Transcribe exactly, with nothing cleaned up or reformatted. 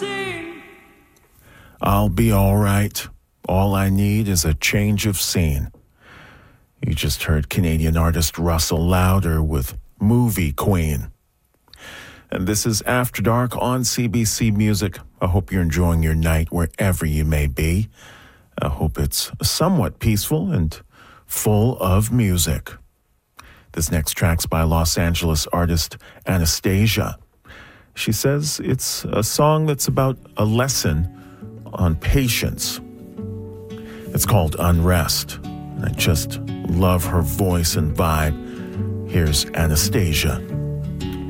seen. I'll be all right. All I need is a change of scene. You just heard Canadian artist Russell Lauder with Movie Queen. And this is After Dark on C B C Music. I hope you're enjoying your night wherever you may be. I hope it's somewhat peaceful and full of music. This next track's by Los Angeles artist Anastasia. She says it's a song that's about a lesson on patience. It's called Unrest. And I just love her voice and vibe. Here's Anastasia.